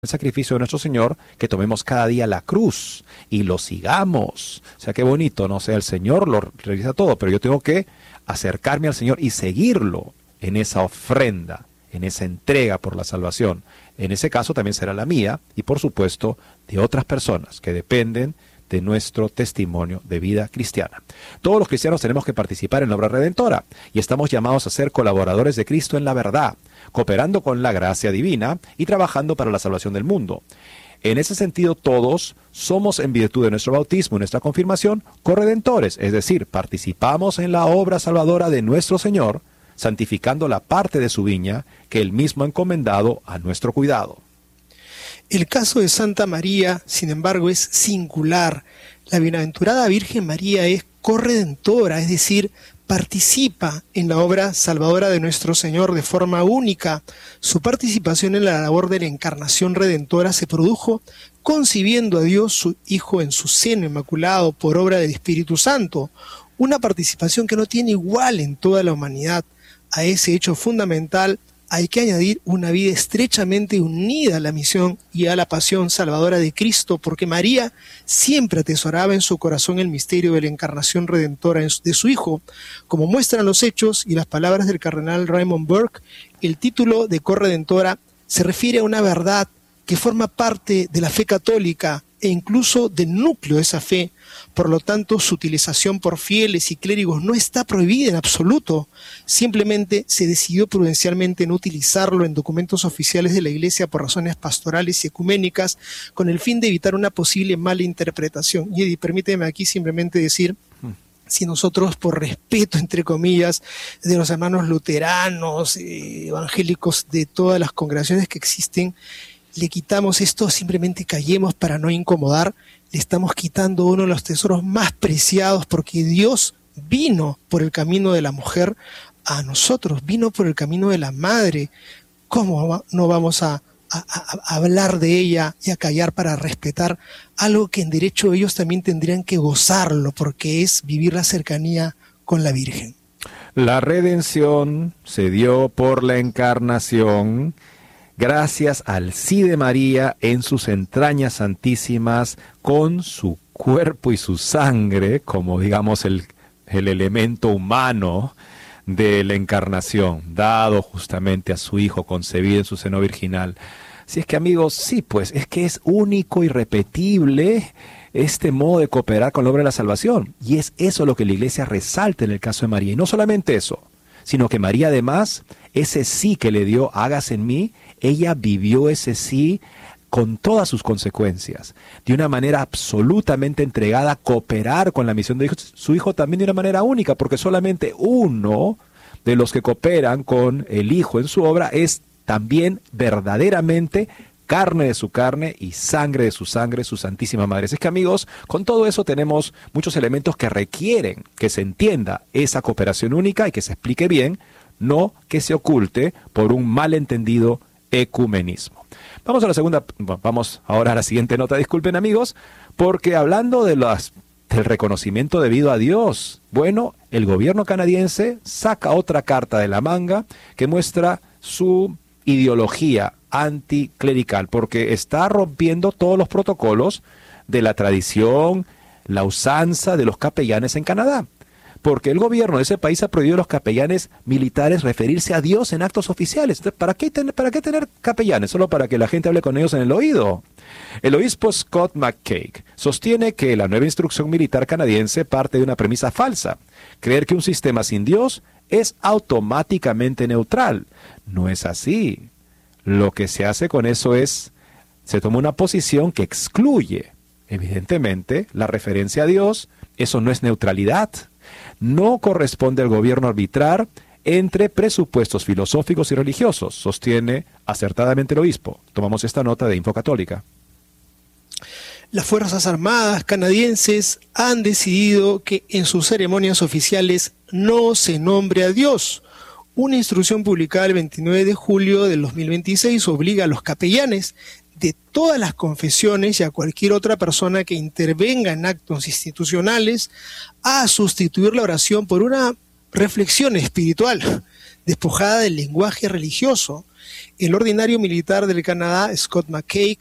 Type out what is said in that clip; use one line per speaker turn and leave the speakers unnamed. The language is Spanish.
el sacrificio de nuestro Señor, que tomemos cada día la cruz y lo sigamos. O sea, qué bonito, ¿no? O sea, el Señor lo realiza todo, pero yo tengo que acercarme al Señor y seguirlo en esa ofrenda, en esa entrega por la salvación. En ese caso también será la mía y, por supuesto, de otras personas que dependen de nuestro testimonio de vida cristiana. Todos los cristianos tenemos que participar en la obra redentora y estamos llamados a ser colaboradores de Cristo en la verdad, cooperando con la gracia divina y trabajando para la salvación del mundo. En ese sentido, todos somos, en virtud de nuestro bautismo y nuestra confirmación, corredentores, es decir, participamos en la obra salvadora de nuestro Señor, santificando la parte de su viña que Él mismo ha encomendado a nuestro cuidado.
El caso de Santa María, sin embargo, es singular. La bienaventurada Virgen María es corredentora, es decir, participa en la obra salvadora de nuestro Señor de forma única. Su participación en la labor de la encarnación redentora se produjo concibiendo a Dios, su Hijo, en su seno inmaculado por obra del Espíritu Santo. Una participación que no tiene igual en toda la humanidad. A ese hecho fundamental hay que añadir una vida estrechamente unida a la misión y a la pasión salvadora de Cristo, porque María siempre atesoraba en su corazón el misterio de la encarnación redentora de su Hijo. Como muestran los hechos y las palabras del cardenal Raymond Burke, el título de corredentora se refiere a una verdad que forma parte de la fe católica e incluso del núcleo de esa fe. Por lo tanto, su utilización por fieles y clérigos no está prohibida en absoluto. Simplemente se decidió prudencialmente no utilizarlo en documentos oficiales de la Iglesia por razones pastorales y ecuménicas, con el fin de evitar una posible mala interpretación. Y permíteme aquí simplemente decir, si nosotros, por respeto, entre comillas, de los hermanos luteranos, evangélicos, de todas las congregaciones que existen, le quitamos esto, simplemente callemos para no incomodar, le estamos quitando uno de los tesoros más preciados, porque Dios vino por el camino de la mujer a nosotros, vino por el camino de la madre. ¿Cómo no vamos a hablar de ella y a callar para respetar algo que en derecho ellos también tendrían que gozarlo, porque es vivir la cercanía con la Virgen?
La redención se dio por la encarnación, gracias al sí de María en sus entrañas santísimas, con su cuerpo y su sangre, como digamos el elemento humano de la encarnación, dado justamente a su Hijo concebido en su seno virginal. Si es que, amigos, sí, pues, es que es único, irrepetible este modo de cooperar con la obra de la salvación. Y es eso lo que la Iglesia resalta en el caso de María. Y no solamente eso, sino que María además, ese sí que le dio, hágase en mí, ella vivió ese sí con todas sus consecuencias, de una manera absolutamente entregada a cooperar con la misión de su Hijo, también de una manera única, porque solamente uno de los que cooperan con el Hijo en su obra es también verdaderamente carne de su carne y sangre de su sangre, su Santísima Madre. Es que, amigos, con todo eso tenemos muchos elementos que requieren que se entienda esa cooperación única y que se explique bien, no que se oculte por un malentendido ecumenismo. Vamos ahora a la siguiente nota, disculpen, amigos, porque hablando del reconocimiento debido a Dios, bueno, el gobierno canadiense saca otra carta de la manga que muestra su ideología anticlerical, porque está rompiendo todos los protocolos de la tradición, la usanza de los capellanes en Canadá. Porque el gobierno de ese país ha prohibido a los capellanes militares referirse a Dios en actos oficiales. Entonces, ¿para qué tener capellanes? Solo para que la gente hable con ellos en el oído. El obispo Scott McCaig sostiene que la nueva instrucción militar canadiense parte de una premisa falsa: creer que un sistema sin Dios es automáticamente neutral. No es así. Lo que se hace con eso es, se toma una posición que excluye, evidentemente, la referencia a Dios. Eso no es neutralidad. No corresponde al gobierno arbitrar entre presupuestos filosóficos y religiosos, sostiene acertadamente el obispo. Tomamos esta nota de Infocatólica.
Las Fuerzas Armadas canadienses han decidido que en sus ceremonias oficiales no se nombre a Dios. Una instrucción publicada el 29 de julio del 2026 obliga a los capellanes de todas las confesiones y a cualquier otra persona que intervenga en actos institucionales a sustituir la oración por una reflexión espiritual despojada del lenguaje religioso. El ordinario militar del Canadá, Scott McKay,